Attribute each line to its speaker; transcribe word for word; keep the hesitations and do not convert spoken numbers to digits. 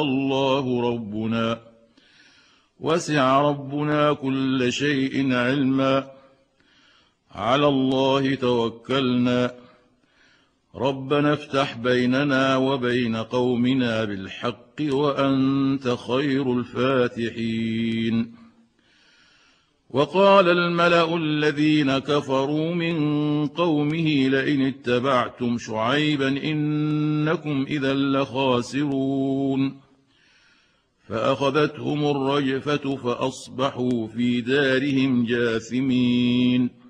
Speaker 1: الله ربنا وسع ربنا كل شيء علما على الله توكلنا ربنا افتح بيننا وبين قومنا بالحق وأنت خير الفاتحين. وقال الملأ الذين كفروا من قومه لئن اتبعتم شعيبا إنكم إذا لخاسرون فأخذتهم الرجفة فأصبحوا في دارهم جاثمين.